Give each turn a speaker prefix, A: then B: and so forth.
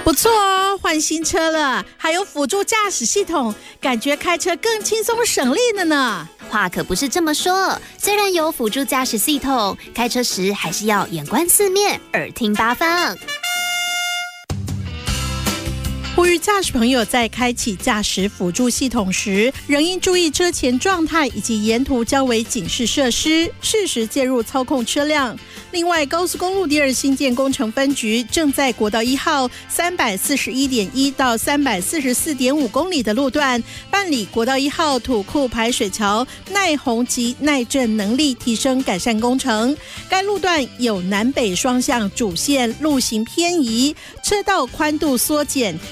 A: 不错哦，换新车了，还有辅助驾驶系统，感觉开车更轻松省力了呢。
B: 话可不是这么说，虽然有辅助驾驶系统，开车时还是要眼观四面，耳听八方。
A: 呼吁驾驶朋友在开启驾驶辅助系统时，仍应注意车前状态以及沿途交维警示设施，适时介入操控车辆。另外，高速公路第2新建工程分局正在国道1号 341.1 到 344.5 公里的路段办理国道1号土库排水桥耐洪及耐震能力提升改善工程。该路段有南北双向主线路型偏移，车道宽度缩减，